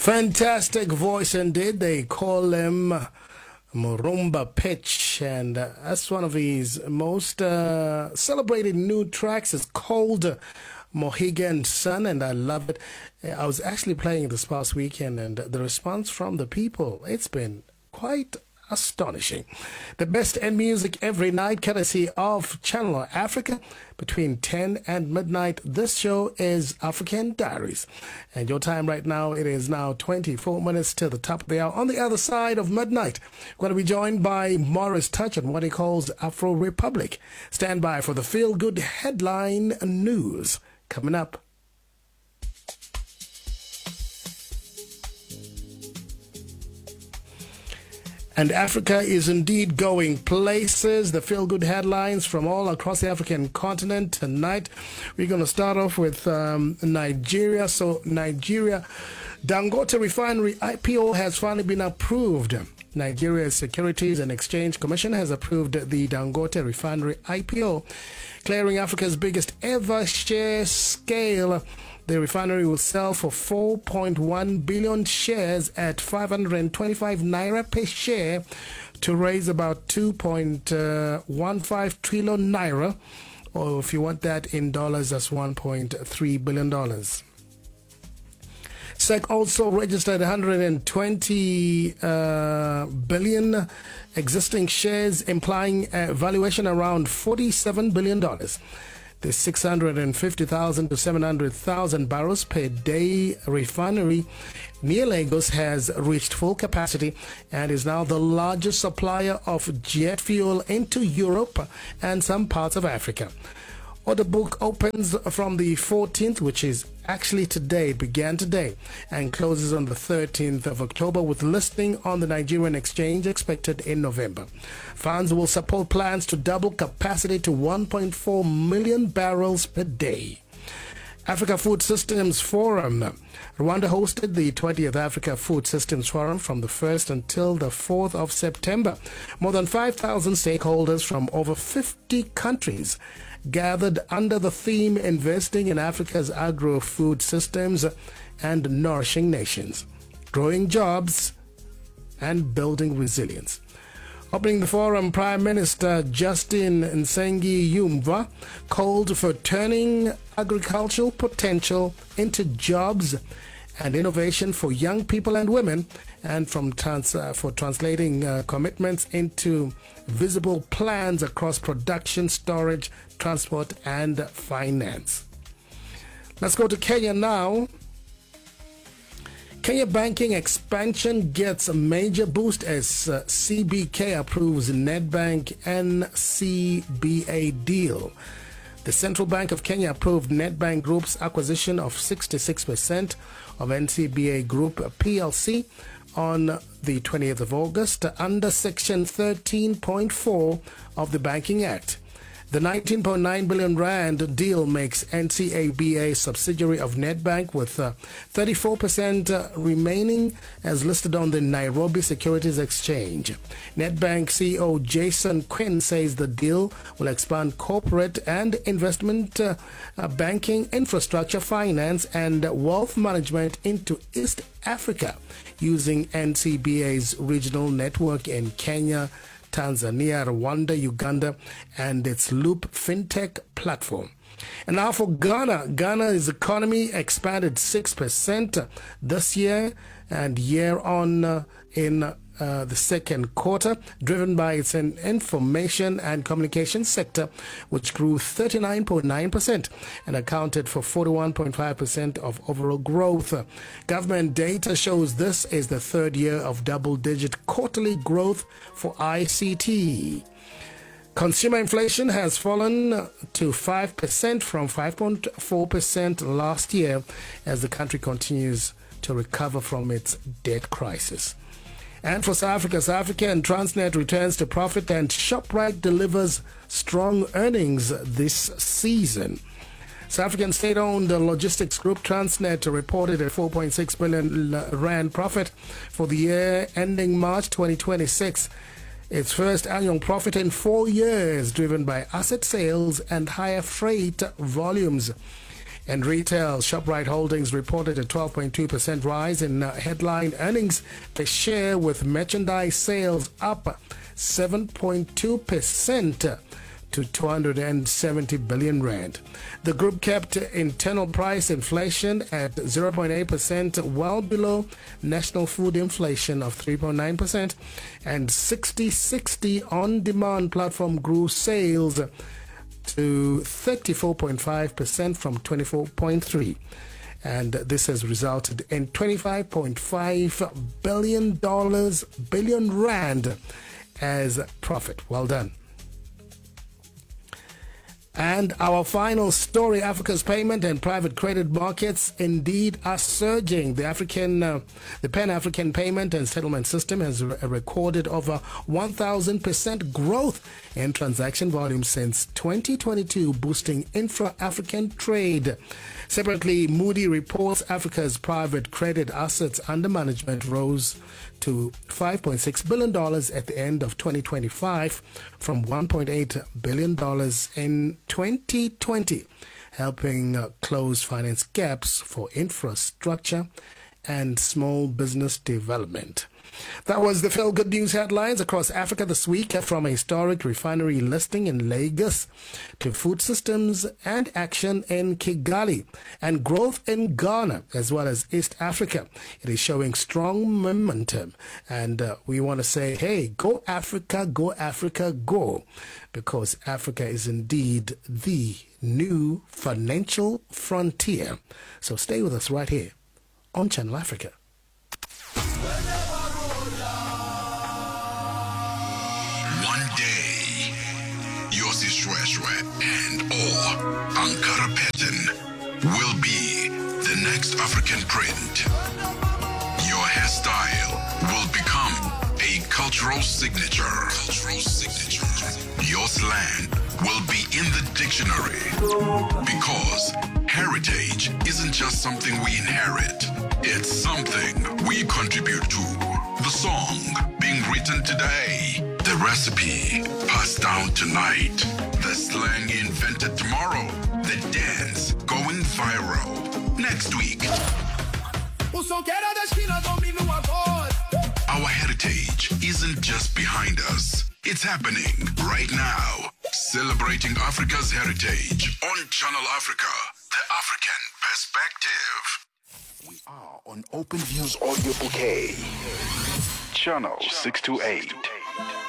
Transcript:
Fantastic voice indeed. They call him Murumba Pitch, and that's one of his most celebrated new tracks. It's called Mohegan Sun, and I love it. I was actually playing it this past weekend, and the response from the people, it's been quite astonishing. The best end music every night, courtesy of Channel Africa, between 10 and midnight. This show is African Diaries. And your time right now, it is now 24 minutes to the top of the hour. On the other side of midnight, we're going to be joined by Morris Touch on what he calls Afro Republic. Stand by for the feel-good headline news coming up. And Africa is indeed going places. The feel-good headlines from all across the African continent. Tonight, we're going to start off with Nigeria. So, Nigeria, Dangote Refinery IPO has finally been approved. Nigeria's Securities and Exchange Commission has approved the Dangote Refinery IPO, clearing Africa's biggest ever share scale. The refinery will sell for 4.1 billion shares at 525 naira per share to raise about 2.15 trillion naira, or if you want that in dollars, that's $1.3 billion. SEC also registered 120 billion existing shares, implying a valuation around $47 billion. The 650,000 to 700,000 barrels per day refinery near Lagos has reached full capacity and is now the largest supplier of jet fuel into Europe and some parts of Africa. Order book opens from the 14th, which is actually today, began today, and closes on the 13th of October, with listing on the Nigerian exchange expected in November. Funds will support plans to double capacity to 1.4 million barrels per day. Africa Food Systems Forum. Rwanda hosted the 20th Africa Food Systems Forum from the 1st until the 4th of September. More than 5,000 stakeholders from over 50 countries gathered under the theme Investing in Africa's Agro-Food Systems and Nourishing Nations, Growing Jobs and Building Resilience. Opening the forum, Prime Minister Justin Nsengi Yumva called for turning agricultural potential into jobs and innovation for young people and women, and for translating commitments into visible plans across production, storage, transport, and finance. Let's go to Kenya now. Kenya banking expansion gets a major boost as CBK approves Nedbank NCBA deal. The Central Bank of Kenya approved Nedbank Group's acquisition of 66% of NCBA Group PLC on the 20th of August under Section 13.4 of the Banking Act. The 19.9 billion rand deal makes NCAB a subsidiary of Nedbank, with 34% remaining as listed on the Nairobi Securities Exchange. Nedbank CEO Jason Quinn says the deal will expand corporate and investment banking, infrastructure, finance, and wealth management into East Africa using NCBA's regional network in Kenya, Tanzania, Rwanda, Uganda, and its Loop FinTech platform. And now for Ghana. Ghana's economy expanded 6% this year and year on in the second quarter, driven by its information and communication sector, which grew 39.9% and accounted for 41.5% of overall growth. Government data shows this is the third year of double-digit quarterly growth for ICT. Consumer inflation has fallen to 5% from 5.4% last year as the country continues to recover from its debt crisis. And for South Africa and Transnet returns to profit, and ShopRite delivers strong earnings this season. South African state-owned logistics group Transnet reported a 4.6 billion rand profit for the year ending March 2026. Its first annual profit in 4 years, driven by asset sales and higher freight volumes. And retail, Shoprite Holdings reported a 12.2% rise in headline earnings per share, with merchandise sales up 7.2% to 270 billion rand. The group kept internal price inflation at 0.8%, well below national food inflation of 3.9%, and 60/60 on-demand platform grew sales to 34.5% from 24.3%. And this has resulted in $25.5 billion as profit. Well done. And our final story, Africa's payment and private credit markets indeed are surging. The Pan-African Payment and Settlement System has recorded over 1,000% growth in transaction volume since 2022, boosting intra-African trade. Separately, Moody reports Africa's private credit assets under management rose to $5.6 billion at the end of 2025 from $1.8 billion in 2020, helping close finance gaps for infrastructure and small business development. That was the Feel Good News headlines across Africa this week, from a historic refinery listing in Lagos to food systems and action in Kigali and growth in Ghana as well as East Africa. It is showing strong momentum, and we want to say, hey, go Africa, go Africa, go, because Africa is indeed the new financial frontier. So stay with us right here on Channel Africa. And or Ankara pattern will be the next African print. Your hairstyle will become a cultural signature. Your slang will be in the dictionary, because heritage isn't just something we inherit. It's something we contribute to. The song being written today, the recipe passed down tonight, the slang invented tomorrow, the dance going viral next week. Our heritage isn't just behind us, it's happening right now. Celebrating Africa's heritage on Channel Africa, the African perspective. We are on Open Views Audio Bouquet, Channel 628.